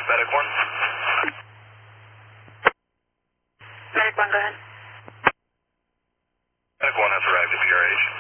Medic 1. Medic 1, go ahead. Medic 1 has arrived at PRH.